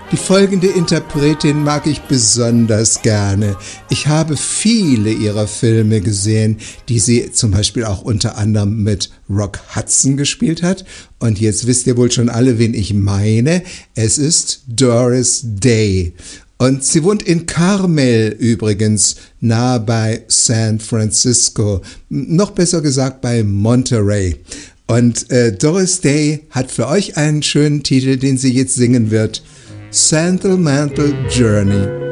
Die folgende Interpretin mag ich besonders gerne. Ich habe viele ihrer Filme gesehen, die sie zum Beispiel auch unter anderem mit Rock Hudson gespielt hat. Und jetzt wisst ihr wohl schon alle, wen ich meine. Es ist Doris Day. Und sie wohnt in Carmel übrigens, nahe bei San Francisco. Noch besser gesagt bei Monterey. Und Doris Day hat für euch einen schönen Titel, den sie jetzt singen wird. Sentimental Journey.